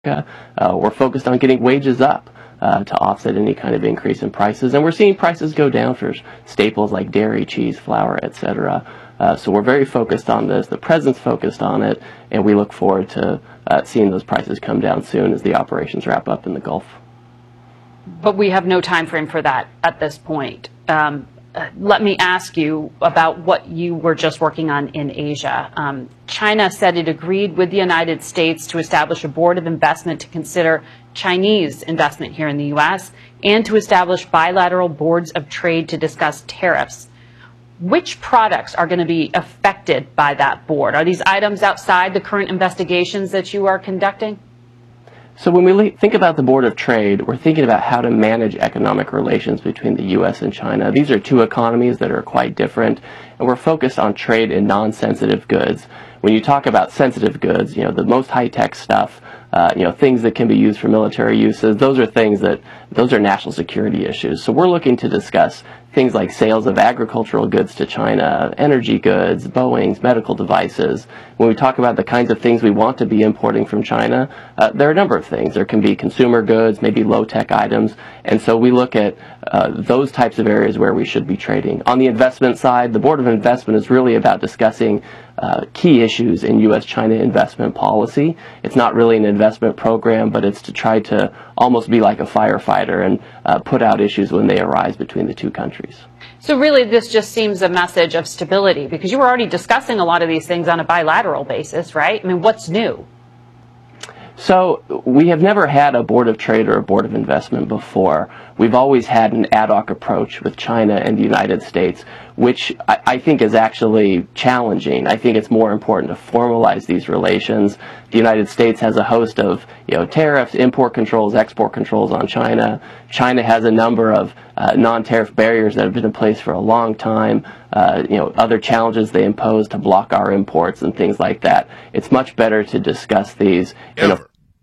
We're focused on getting wages up to offset any kind of increase in prices, and we're seeing prices go down for staples like dairy, cheese, flour, etc. So we're very focused on this. The president's focused on it, and we look forward to seeing those prices come down soon as the operations wrap up in the Gulf. But we have no time frame for that at this point. Let me ask you about what you were just working on in Asia. China said it agreed with the United States to establish a board of investment to consider Chinese investment here in the U.S. and to establish bilateral boards of trade to discuss tariffs. Which products are going to be affected by that board? Are these items outside the current investigations that you are conducting? So when we think about the Board of Trade, we're thinking about how to manage economic relations between the U.S. and China. These are two economies that are quite different, and we're focused on trade in non-sensitive goods. When you talk about sensitive goods, the most high-tech stuff, things that can be used for military uses, those are national security issues. So we're looking to discuss things like sales of agricultural goods to China, energy goods, Boeings, medical devices. When we talk about the kinds of things we want to be importing from China, there are a number of things. There can be consumer goods, maybe low-tech items, and so we look at those types of areas where we should be trading. On the investment side, the Board of Investment is really about discussing key issues in U.S.-China investment policy. It's not really an investment program, but it's to try to almost be like a firefighter and put out issues when they arise between the two countries. So really this just seems a message of stability, because you were already discussing a lot of these things on a bilateral basis, right? I mean, what's new? So we have never had a Board of Trade or a Board of Investment before. We've always had an ad hoc approach with China and the United States, which I think is actually challenging. I think it's more important to formalize these relations. The United States has a host of tariffs, import controls, export controls on China. China has a number of non-tariff barriers that have been in place for a long time. Other challenges they impose to block our imports and things like that. It's much better to discuss these in a